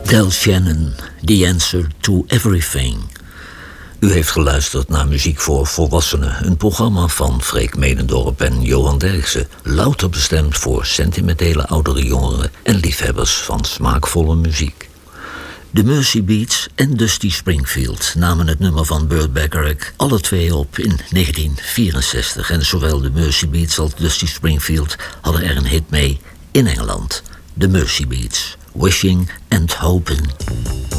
Del Shannon, The Answer to Everything. U heeft geluisterd naar Muziek voor Volwassenen, een programma van Freek Medendorp en Johan Derksen, louter bestemd voor sentimentele oudere jongeren en liefhebbers van smaakvolle muziek. De Mersey Beats en Dusty Springfield namen het nummer van Burt Bacharach alle twee op in 1964 en zowel de Mersey Beats als Dusty Springfield hadden er een hit mee in Engeland. De Mersey Beats, Wishing and Hoping.